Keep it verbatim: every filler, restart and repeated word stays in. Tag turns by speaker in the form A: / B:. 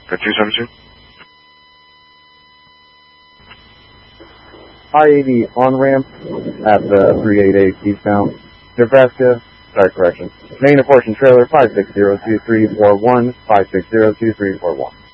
A: For two seventy-two?
B: I eighty on-ramp at the three eighty-eight eastbound. Nebraska, sorry, correction. Main apportion trailer five six zero two three four one, five six zero two three four one.